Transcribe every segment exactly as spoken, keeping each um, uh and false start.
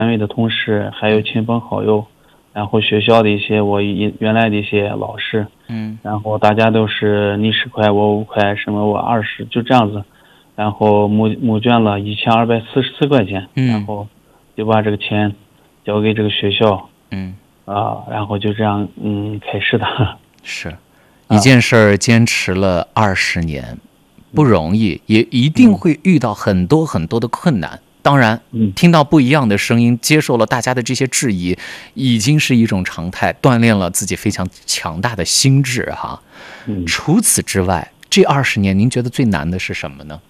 单位的同事，还有亲朋好友，然后学校的一些我原来的一些老师， 嗯， 然后大家都是你十块我五块，什么我二十，就这样子，然后募募捐了一千二百四十四块钱， 嗯， 然后就把这个钱交给这个学校， 嗯， 啊，然后就这样嗯开始的。 是一件事儿坚持了二十年，不容易，也一定会遇到很多很多的困难。当然，听到不一样的声音，接受了大家的这些质疑，已经是一种常态，锻炼了自己非常强大的心智哈。 嗯， 除此之外，这二十年您觉得最难的是什么呢？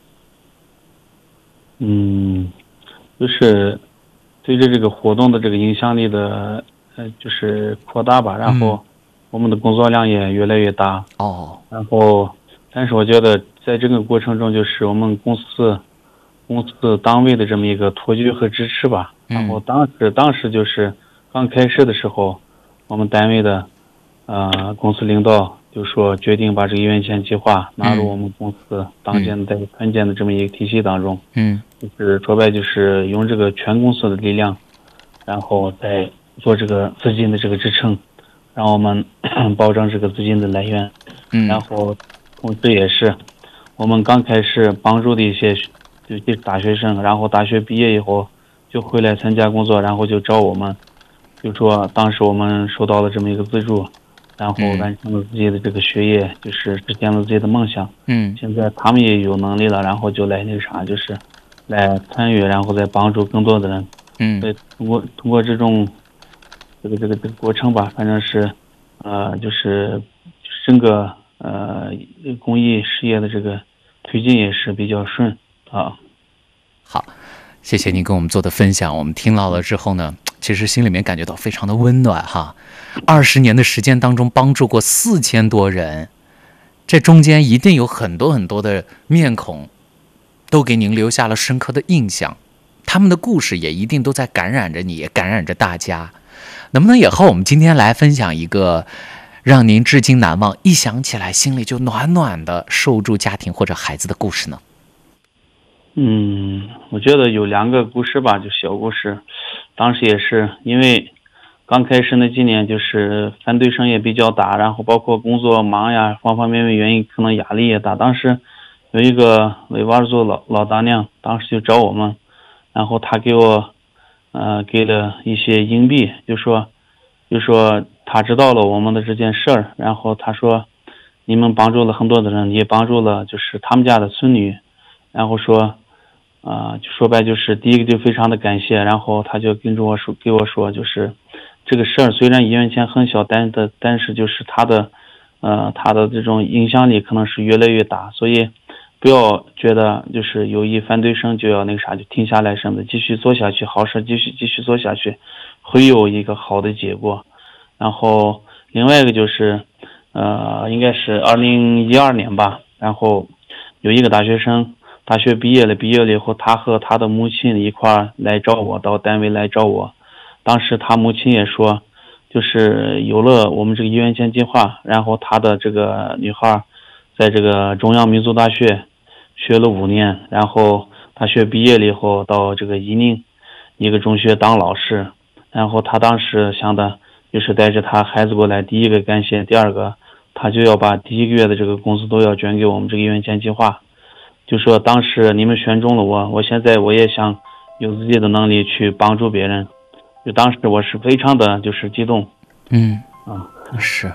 嗯，就是随着这个活动的这个影响力的呃，就是扩大吧，然后我们的工作量也越来越大。 哦， 然后，但是我觉得在这个过程中，就是我们公司。公司单位的这么一个托举和支持吧，然后当时当时就是刚开始的时候，我们单位的呃公司领导就说决定把这个院前计划纳入我们公司当前的团建的这么一个体系当中， 嗯， 就是说白就是用这个全公司的力量，然后再做这个资金的这个支撑，让我们保证这个资金的来源， 嗯， 然后同时也是我们刚开始帮助的一些。就是大学生，然后大学毕业以后就回来参加工作，然后就找我们，就说当时我们收到了这么一个资助，然后完成了自己的这个学业，就是实现了自己的梦想。 嗯， 现在他们也有能力了，然后就来那个啥，就是来参与，然后再帮助更多的人。 嗯， 对，通过通过这种这个这个这个过程吧，反正是呃，就是整个呃公益事业的这个推进也是比较顺啊。 好，谢谢您跟我们做的分享，我们听到了之后呢，其实心里面感觉到非常的温暖哈。二十年的时间当中，帮助过四千多人，这中间一定有很多很多的面孔，都给您留下了深刻的印象，他们的故事也一定都在感染着你，也感染着大家。能不能也和我们今天来分享一个让您至今难忘，一想起来心里就暖暖的受助家庭或者孩子的故事呢？ 嗯，我觉得有两个故事吧，就小故事。当时也是因为刚开始那几年，就是反对声也比较大，然后包括工作忙呀，方方面面原因，可能压力也大。当时有一个维吾尔族老老大娘，当时就找我们，然后她给我呃给了一些硬币，就说就说她知道了我们的这件事儿，然后她说你们帮助了很多的人，也帮助了就是他们家的孙女，然后说。啊、呃，就说白就是第一个就非常的感谢，然后他就跟着我说，给我说，就是这个事儿虽然医院钱很小，但的但是就是他的，呃，他的这种影响力可能是越来越大，所以不要觉得就是有一反对声就要那个啥就停下来什么的，继续做下去，好事继续继续做下去，会有一个好的结果。然后另外一个就是，呃，应该是二零一二年吧，然后有一个大学生。大学毕业了，毕业了以后，他和他的母亲一块儿来找我，到单位来找我。当时他母亲也说，就是有了我们这个医院前计划，然后他的这个女孩，在这个中央民族大学学了五年，然后大学毕业了以后，到这个伊宁一个中学当老师。然后他当时想的就是带着他孩子过来，第一个感谢，第二个他就要把第一个月的这个工资都要捐给我们这个医院前计划。就说当时你们选中了我，我现在我也想有自己的能力去帮助别人，就当时我是非常的就是激动。 嗯啊， 是。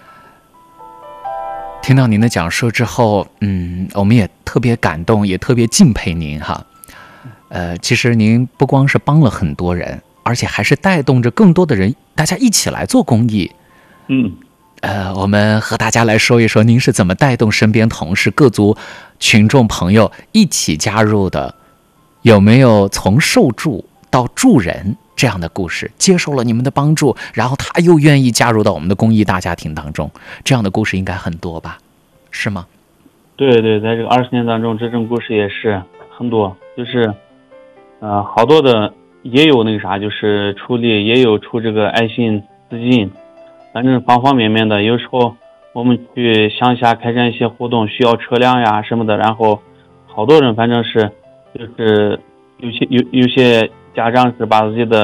听到您的讲述之后，嗯，我们也特别感动，也特别敬佩您哈。呃，其实您不光是帮了很多人，而且还是带动着更多的人，大家一起来做公益。 嗯。 呃，我们和大家来说一说，您是怎么带动身边同事、各族群众朋友一起加入的？有没有从受助到助人这样的故事？接受了你们的帮助，然后他又愿意加入到我们的公益大家庭当中，这样的故事应该很多吧？是吗？ 对对，在这个二十年当中，这种故事也是很多，就是呃，好多的也有那个啥，就是出力，也有出这个爱心资金。反正方方面面的，有时候我们去乡下开展一些活动，需要车辆呀什么的，然后好多人反正是就是有些有有些家长是把自己的